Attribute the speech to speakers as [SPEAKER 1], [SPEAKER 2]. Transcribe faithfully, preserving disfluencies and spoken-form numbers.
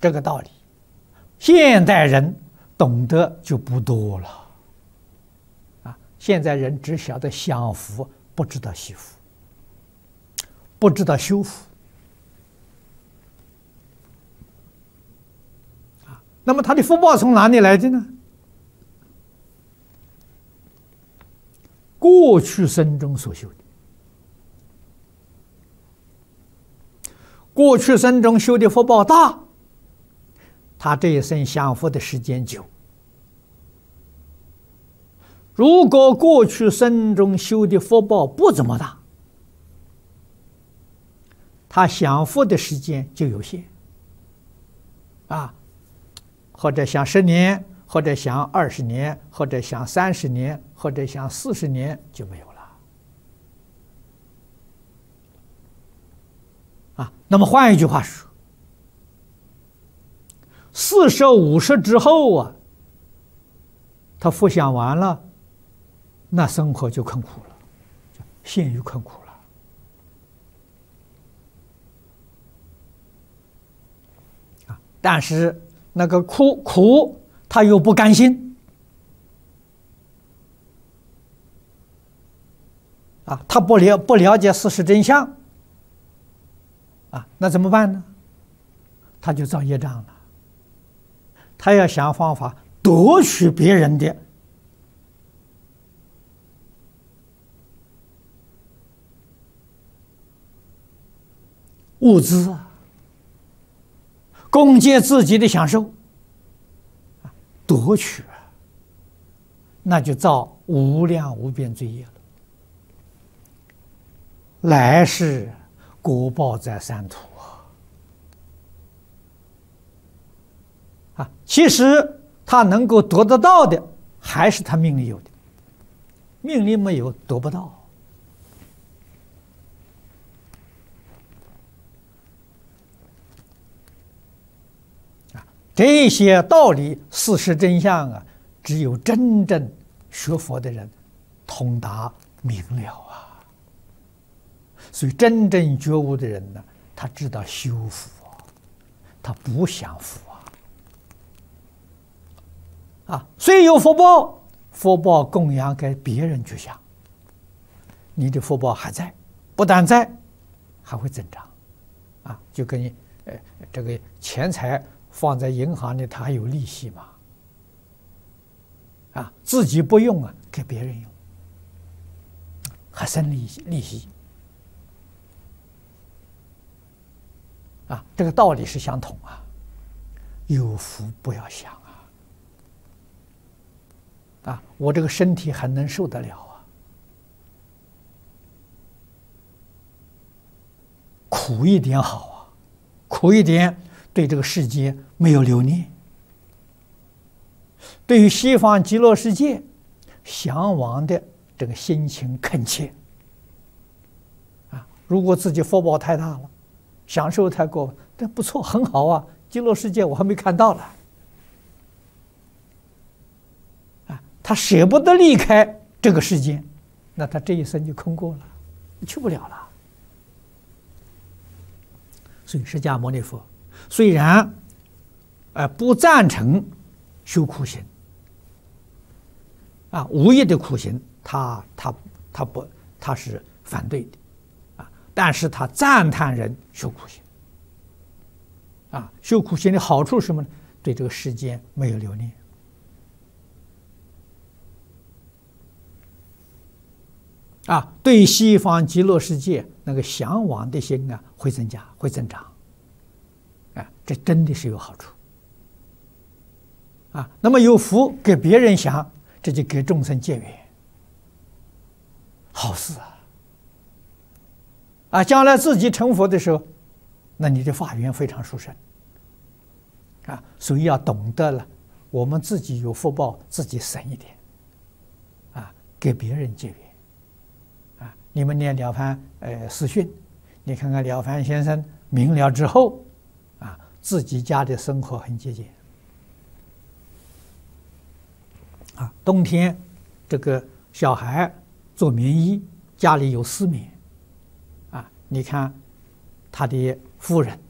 [SPEAKER 1] 这个道理，现代人懂得就不多了。啊，现在人只晓得享福，不知道惜福，不知道修福。啊，那么他的福报从哪里来的呢？过去生中所修的。过去生中修的福报大，他这一生享福的时间久。如果过去生中修的福报不怎么大，他享福的时间就有限。啊，或者享十年，或者享二十年，或者享三十年，或者享四十年就没有了。啊，那么换一句话说，四十五十之后啊，他福享完了，那生活就困苦了，陷于困苦了。啊，但是那个苦苦他又不甘心，啊，他不了不了解事实真相。啊，那怎么办呢？他就造业障了。他要想方法夺取别人的物资啊，攻击自己的享受，夺取，那就造无量无边罪业了。来世果报在三途啊！其实他能够得得到的，还是他命里有的，命里没有得不到。啊，这些道理、事实真相啊，只有真正学佛的人通达明了啊。所以，真正觉悟的人呢，他知道修福啊，他不享福啊。啊，虽有福报，福报供养给别人去享，你的福报还在，不但在，还会增长。啊，就跟你呃这个钱财放在银行里，它还有利息嘛。啊，自己不用啊，给别人用，还生利息利息。啊，这个道理是相同啊，有福不要想啊！啊，我这个身体还能受得了啊，苦一点好啊，苦一点对这个世界没有留念，对于西方极乐世界向往的这个心情恳切。啊，如果自己福报太大了，享受太过，但不错，很好啊！极乐世界我还没看到呢，啊，他舍不得离开这个世界，那他这一生就空过了，去不了了。所以释迦牟尼佛虽然，呃，不赞成修苦行，啊，无益的苦行，他他他不，他是反对的。但是他赞叹人修苦行，啊，修苦行的好处是什么呢？对这个世间没有留念，啊，对西方极乐世界那个向往的心啊，会增加，会增长，啊，这真的是有好处，啊，那么有福给别人享，这就给众生结缘，好事啊。啊，将来自己成佛的时候，那你的法缘非常殊胜啊！所以要懂得了，我们自己有福报，自己省一点啊，给别人结缘啊。你们念了凡呃四训，你看看了凡先生明了之后啊，自己家的生活很节俭啊。冬天这个小孩做棉衣，家里有丝棉。你看，他的夫人